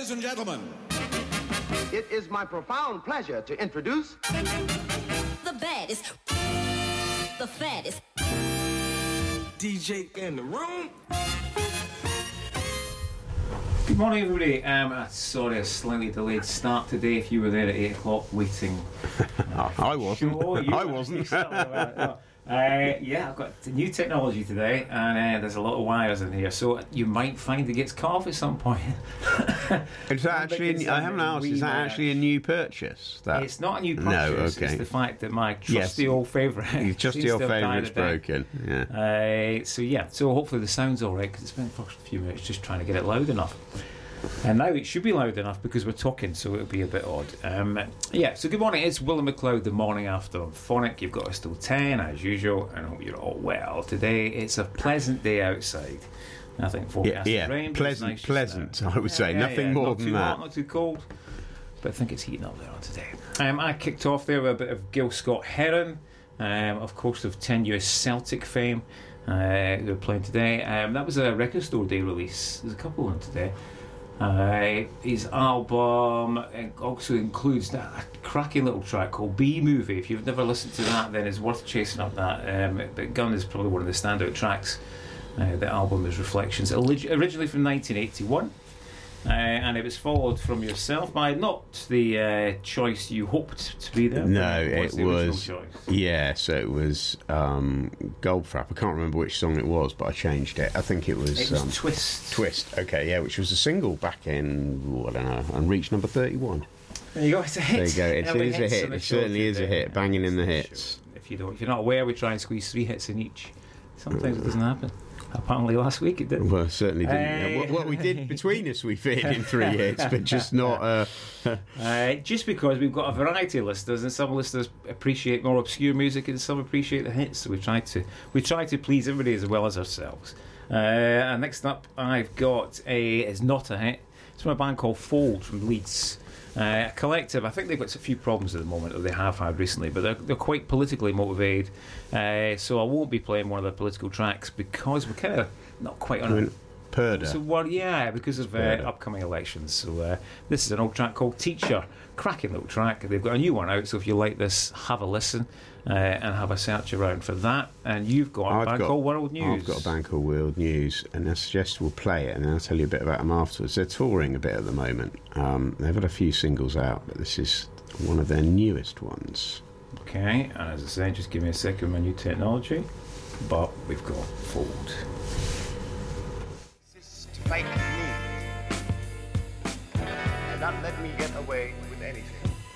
Ladies and gentlemen, it is my profound pleasure to introduce the baddest, the fattest DJ in the room. Good morning, everybody. Sorry, a slightly delayed start today. If you were there at 8 o'clock waiting, I wasn't. I wasn't. Yeah, I've got new technology today, and there's a lot of wires in here, so you might find it gets cut off at some point. Is that actually? I haven't asked. Is that actually a new purchase? It's not a new purchase. No, okay. It's the fact that my trusty old favourite. Your trusty old favourite's broken. Yeah. So hopefully the sound's all right, because it's been the first few minutes just trying to get it loud enough. And now it should be loud enough because we're talking, so it'll be a bit odd. So good morning, it's William McLeod, the morning after on Phonic. You've got us till 10 as usual, and I hope you're all well. Today it's a pleasant day outside. I think forecast rain. Pleasant, I would say. Nothing more than that. Not too hot, not too cold, but I think it's heating up there on today. I kicked off there with a bit of Gil Scott-Heron, of course, of tenuous Celtic fame, who are playing today. That was a Record Store Day release. There's a couple of them today. His album also includes a cracking little track called B-Movie. If you've never listened to that, then it's worth chasing up that. But Gun is probably one of the standout tracks. The album is Reflections, originally from 1981, and it was followed from Yourself by not the choice you hoped to be there. No, it was. Choice? Yeah, so it was Goldfrapp. I can't remember which song it was, but I changed it. I think it was Twist. Twist. Okay, yeah, which was a single back in I don't know, and reached number 31. There you go. It's a hit. There you go. It is a hit. It certainly is a hit. Banging in the hits. If you're not aware, we try and squeeze 3 hits in each. Sometimes it doesn't happen. Apparently last week it did. Well, it certainly didn't. What we did between us, we fit in 3 hits, but just not... just because we've got a variety of listeners, and some listeners appreciate more obscure music and some appreciate the hits, so we try to please everybody as well as ourselves. And next up I've got it's not a hit. It's from a band called Fold from Leeds. A collective. I think they've got a few problems at the moment, or they have had recently, but they're quite politically motivated. So I won't be playing one of their political tracks because we're kind of not quite on it. Purdah. So, because of upcoming elections. So this is an old track called Teacher. Cracking little track. They've got a new one out, so if you like this, have a listen and have a search around for that. And you've got a band called World News. I've got a band called World News, and I suggest we'll play it, and then I'll tell you a bit about them afterwards. They're touring a bit at the moment. They've had a few singles out, but this is one of their newest ones. Okay, and as I say, just give me a second with my new technology. But we've got Fold. Fight me and not let me get away with anything.